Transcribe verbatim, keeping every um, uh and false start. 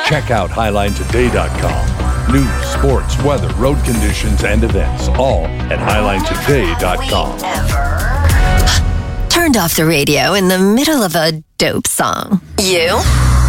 Check out highline today dot com. News, sports, weather, road conditions, and events, all at highline today dot com. Turned off the radio in the middle of a dope song. You?